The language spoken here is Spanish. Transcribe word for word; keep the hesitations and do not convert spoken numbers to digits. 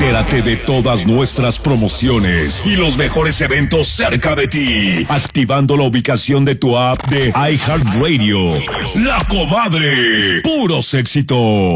Entérate de todas nuestras promociones y los mejores eventos cerca de ti, activando la ubicación de tu app de iHeartRadio. La Comadre, puros éxitos.